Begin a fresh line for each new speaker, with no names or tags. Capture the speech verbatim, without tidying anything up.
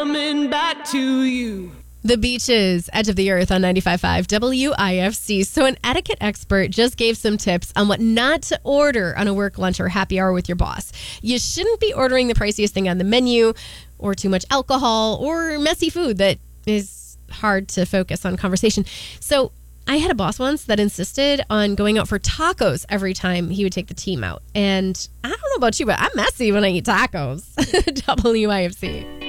Coming back to you.
The Beaches, Edge of the Earth on ninety-five point five W I F C. So an etiquette expert just gave some tips on what not to order on a work lunch or happy hour with your boss. You shouldn't be ordering the priciest thing on the menu or too much alcohol or messy food that is hard to focus on conversation. So I had a boss once that insisted on going out for tacos every time he would take the team out. And I don't know about you, but I'm messy when I eat tacos. W I F C.